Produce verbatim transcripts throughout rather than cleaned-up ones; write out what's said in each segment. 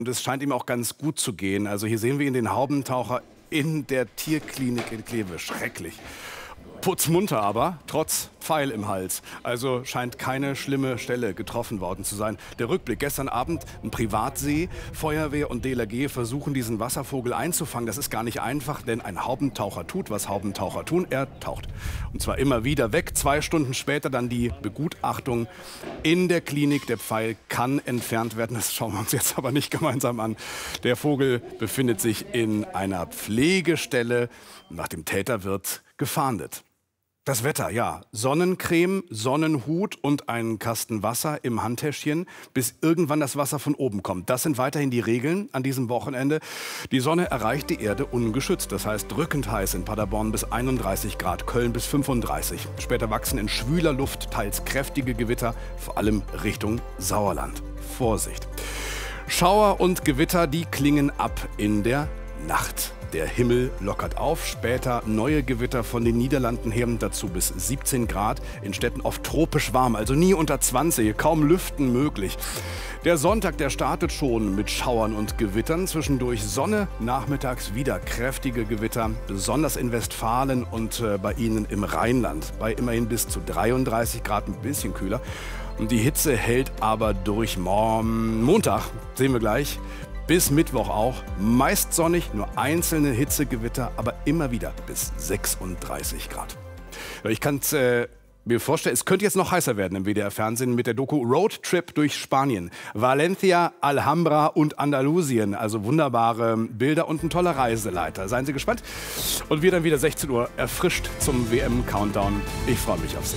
Und es scheint ihm auch ganz gut zu gehen. Also hier sehen wir ihn, den Haubentaucher in der Tierklinik in Kleve. Schrecklich. Putzmunter aber, trotz Pfeil im Hals. Also scheint keine schlimme Stelle getroffen worden zu sein. Der Rückblick: Gestern Abend ein Privatsee. Feuerwehr und D L R G versuchen, diesen Wasservogel einzufangen. Das ist gar nicht einfach, denn ein Haubentaucher tut, was Haubentaucher tun. Er taucht. Und zwar immer wieder weg. Zwei Stunden später dann die Begutachtung in der Klinik. Der Pfeil kann entfernt werden. Das schauen wir uns jetzt aber nicht gemeinsam an. Der Vogel befindet sich in einer Pflegestelle. Nach dem Täter wird gefahndet. Das Wetter, ja. Sonnencreme, Sonnenhut und einen Kasten Wasser im Handtäschchen, bis irgendwann das Wasser von oben kommt. Das sind weiterhin die Regeln an diesem Wochenende. Die Sonne erreicht die Erde ungeschützt. Das heißt drückend heiß in Paderborn bis einunddreißig Grad, Köln bis fünfunddreißig. Später wachsen in schwüler Luft teils kräftige Gewitter, vor allem Richtung Sauerland. Vorsicht! Schauer und Gewitter, die klingen ab in der Nacht. Der Himmel lockert auf, später neue Gewitter von den Niederlanden her, dazu bis siebzehn Grad, in Städten oft tropisch warm, also nie unter zwanzig, kaum Lüften möglich. Der Sonntag, der startet schon mit Schauern und Gewittern, zwischendurch Sonne, nachmittags wieder kräftige Gewitter, besonders in Westfalen und äh, bei Ihnen im Rheinland, bei immerhin bis zu dreiunddreißig Grad, ein bisschen kühler. Und die Hitze hält aber durch. Morgen, Montag, sehen wir gleich, bis Mittwoch auch. Meist sonnig, nur einzelne Hitzegewitter, aber immer wieder bis sechsunddreißig Grad. Ich kann es äh, mir vorstellen, es könnte jetzt noch heißer werden im W D R-Fernsehen mit der Doku Roadtrip durch Spanien. Valencia, Alhambra und Andalusien. Also wunderbare Bilder und ein toller Reiseleiter. Seien Sie gespannt. Und wir dann wieder sechzehn Uhr erfrischt zum W M-Countdown. Ich freue mich auf Sie.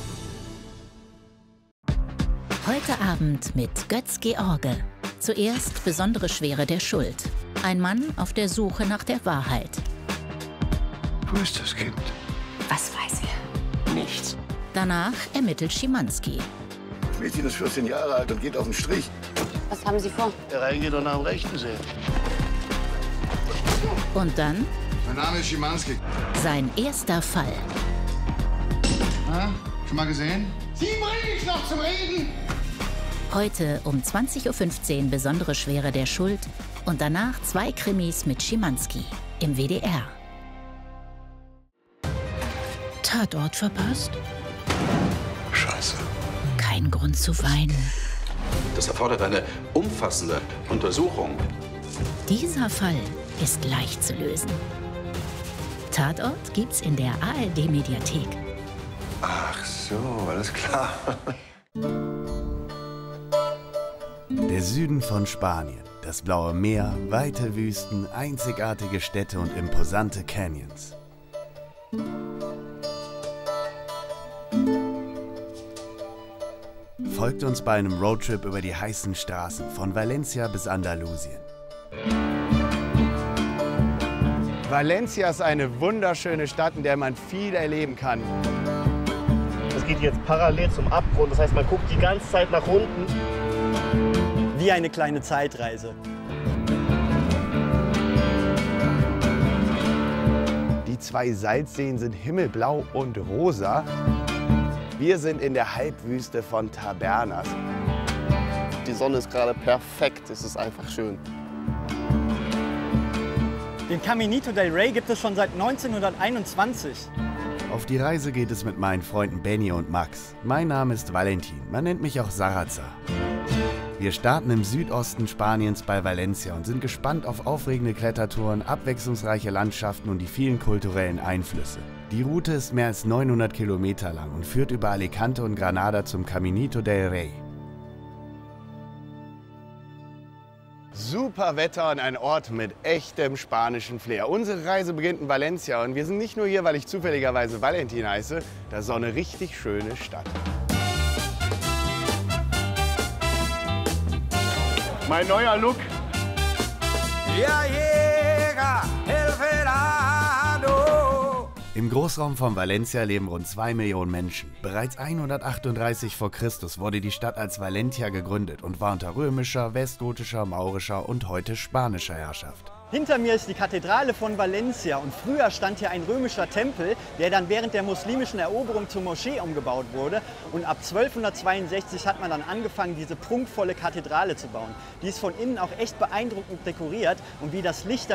Heute Abend mit Götz George. Zuerst besondere Schwere der Schuld. Ein Mann auf der Suche nach der Wahrheit. Wo ist das Kind? Was weiß er? Nichts. Danach ermittelt Schimanski. Das Mädchen ist vierzehn Jahre alt und geht auf den Strich. Was haben Sie vor? Der reingeht und nach dem Rechten sehen. Und dann Mein Name ist Schimanski. sein erster Fall. Na, schon mal gesehen? Sie bringen mich noch zum Reden! Heute um zwanzig Uhr fünfzehn besondere Schwere der Schuld und danach zwei Krimis mit Schimanski im W D R. Tatort verpasst? Scheiße. Kein Grund zu weinen. Das erfordert eine umfassende Untersuchung. Dieser Fall ist leicht zu lösen. Tatort gibt's in der A R D-Mediathek. Ach so, alles klar. Der Süden von Spanien, das blaue Meer, weite Wüsten, einzigartige Städte und imposante Canyons. Folgt uns bei einem Roadtrip über die heißen Straßen von Valencia bis Andalusien. Valencia ist eine wunderschöne Stadt, in der man viel erleben kann. Es geht jetzt parallel zum Abgrund, das heißt, man guckt die ganze Zeit nach unten. Wie eine kleine Zeitreise. Die zwei Salzseen sind himmelblau und rosa. Wir sind in der Halbwüste von Tabernas. Die Sonne ist gerade perfekt, es ist einfach schön. Den Caminito del Rey gibt es schon seit neunzehnhunderteinundzwanzig. Auf die Reise geht es mit meinen Freunden Benny und Max. Mein Name ist Valentin, man nennt mich auch Sarazar. Wir starten im Südosten Spaniens bei Valencia und sind gespannt auf aufregende Klettertouren, abwechslungsreiche Landschaften und die vielen kulturellen Einflüsse. Die Route ist mehr als neunhundert Kilometer lang und führt über Alicante und Granada zum Caminito del Rey. Super Wetter und ein Ort mit echtem spanischen Flair. Unsere Reise beginnt in Valencia und wir sind nicht nur hier, weil ich zufälligerweise Valentin heiße. Das ist auch eine richtig schöne Stadt. Mein neuer Look. Ja, llega el verano. Im Großraum von Valencia leben rund zwei Millionen Menschen. Bereits hundertachtunddreißig vor Christus wurde die Stadt als Valentia gegründet und war unter römischer, westgotischer, maurischer und heute spanischer Herrschaft. Hinter mir ist die Kathedrale von Valencia und früher stand hier ein römischer Tempel, der dann während der muslimischen Eroberung zur Moschee umgebaut wurde. Und ab zwölfhundertzweiundsechzig hat man dann angefangen, diese prunkvolle Kathedrale zu bauen. Die ist von innen auch echt beeindruckend dekoriert und wie das Licht